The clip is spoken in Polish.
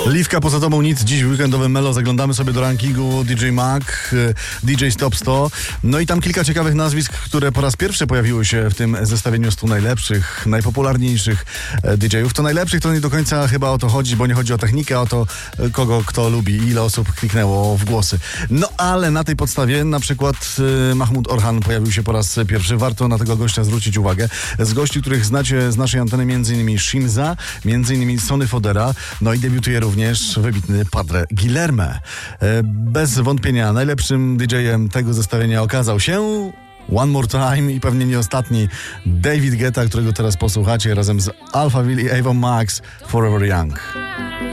Liwka, poza tobą nic. Dziś w weekendowym Melo zaglądamy sobie do rankingu DJ Mag, DJ Top 100. No i tam kilka ciekawych nazwisk, które po raz pierwszy pojawiły się w tym zestawieniu 100 najlepszych, najpopularniejszych DJ-ów. To najlepszych to nie do końca chyba o to chodzi, bo nie chodzi o technikę, o to, kogo kto lubi, ile osób kliknęło w głosy. No ale na tej podstawie na przykład Mahmud Orhan pojawił się po raz pierwszy. Warto na tego gościa zwrócić uwagę. Z gości, których znacie z naszej anteny, m.in. Shimza, m.in. Sonny Fodera, no i debiutuje również wybitny Padre Guilherme. Bez wątpienia najlepszym DJ-em tego zestawienia okazał się One More Time i pewnie nie ostatni David Guetta, którego teraz posłuchacie razem z Alphaville i Avon Max, Forever Young.